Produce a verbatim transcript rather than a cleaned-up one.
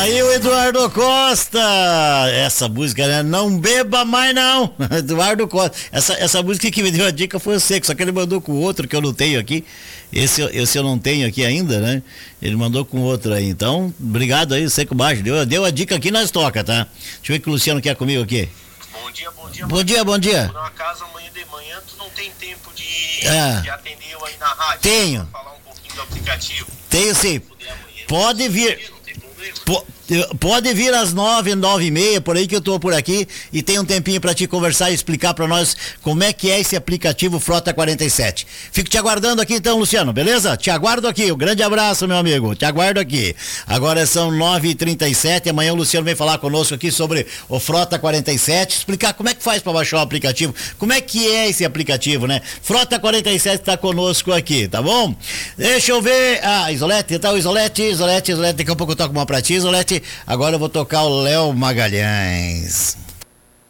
Aí o Eduardo Costa, essa música, né? Não beba mais não. Eduardo Costa, essa, essa música que me deu a dica foi o Seco, só que ele mandou com outro que eu não tenho aqui. Esse, esse eu não tenho aqui ainda, né? Ele mandou com outro aí. Então, obrigado aí, Seco Baixo. Deu, deu a dica aqui, nós toca, tá? Deixa eu ver o que o Luciano quer comigo aqui. Bom dia, bom dia. Bom dia, bom dia. Por acaso amanhã de manhã tu não tem tempo de, é. de atender eu aí na rádio? Tenho. Falar um pouquinho do aplicativo. Tenho sim. Pode vir. Po- Pode vir às nove, nove e meia, por aí que eu tô por aqui e tem um tempinho para te conversar e explicar para nós como é que é esse aplicativo Frota quarenta e sete. Fico te aguardando aqui então, Luciano, beleza? Te aguardo aqui, um grande abraço, meu amigo, te aguardo aqui. Agora são nove e trinta e sete, amanhã o Luciano vem falar conosco aqui sobre o Frota quarenta e sete, explicar como é que faz para baixar o aplicativo, como é que é esse aplicativo, né? Frota quarenta e sete tá conosco aqui, tá bom? Deixa eu ver, ah, Isolete, tá o Isolete, Isolete, Isolete, daqui a pouco eu toco uma pra ti, Isolete. Agora eu vou tocar o Léo Magalhães.